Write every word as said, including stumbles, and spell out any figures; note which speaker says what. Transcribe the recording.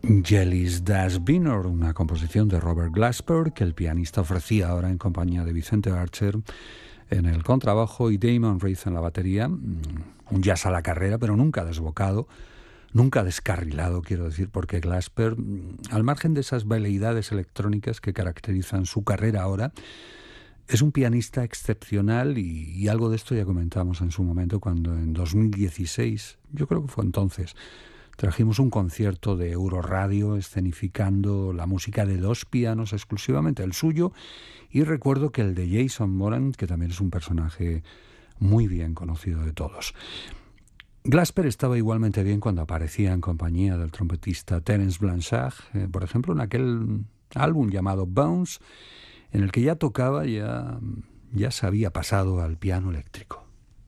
Speaker 1: Jelly's Das Binor, una composición de Robert Glasper que el pianista ofrecía ahora en compañía de Vicente Archer en el contrabajo y Damon Reith en la batería. Un jazz a la carrera, pero nunca desbocado, nunca descarrilado, quiero decir, porque Glasper, al margen de esas veleidades electrónicas que caracterizan su carrera ahora, es un pianista excepcional y, y algo de esto ya comentamos en su momento cuando en dos mil dieciséis, yo creo que fue entonces, trajimos un concierto de Euroradio escenificando la música de dos pianos exclusivamente, el suyo, y recuerdo que el de Jason Moran, que también es un personaje muy bien conocido de todos. Glasper estaba igualmente bien cuando aparecía en compañía del trompetista Terence Blanchard, eh, por ejemplo, en aquel álbum llamado Bounce, en el que ya tocaba, ya, ya se había pasado al piano eléctrico.